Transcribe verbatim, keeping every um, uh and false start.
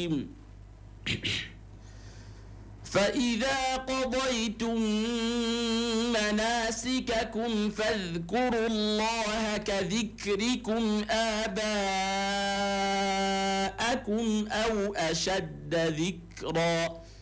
الرجيم فإذا قضيتم مناسككم فاذكروا الله كذكركم آباءكم أو أشد ذكرا